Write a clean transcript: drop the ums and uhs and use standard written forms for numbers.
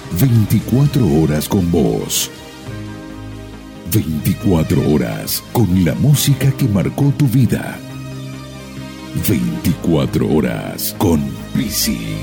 24 horas con vos. 24 horas con la música que marcó tu vida. 24 horas con Pisi.